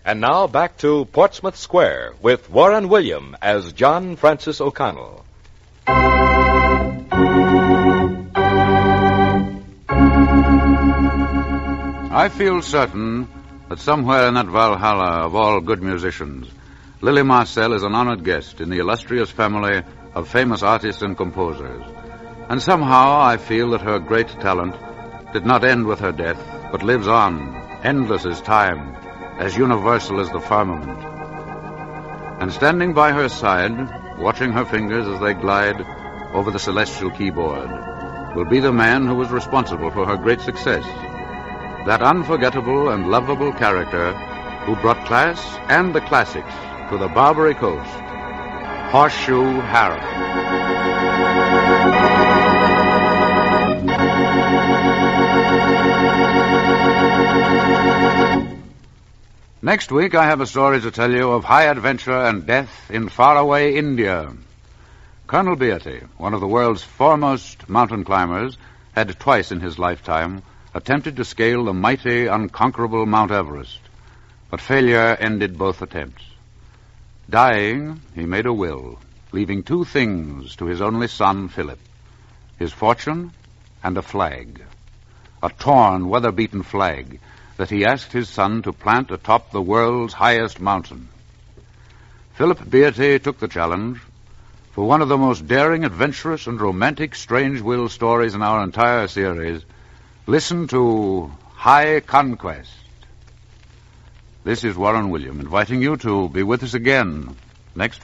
And now back to Portsmouth Square with Warren William as John Francis O'Connell. I feel certain that somewhere in that Valhalla of all good musicians, Lily Marcel is an honored guest in the illustrious family of famous artists and composers. And somehow I feel that her great talent did not end with her death, but lives on, endless as time, as universal as the firmament. And standing by her side, watching her fingers as they glide over the celestial keyboard, will be the man who was responsible for her great success. That unforgettable and lovable character who brought class and the classics to the Barbary Coast, Horseshoe Harry. Next week I have a story to tell you of high adventure and death in faraway India. Colonel Beatty, one of the world's foremost mountain climbers, had twice in his lifetime attempted to scale the mighty, unconquerable Mount Everest, but failure ended both attempts. Dying, he made a will, leaving two things to his only son, Philip: his fortune and a flag, a torn, weather-beaten flag that he asked his son to plant atop the world's highest mountain. Philip Beatty took the challenge. For one of the most daring, adventurous, and romantic strange-will stories in our entire series, listen to High Conquest. This is Warren William, inviting you to be with us again next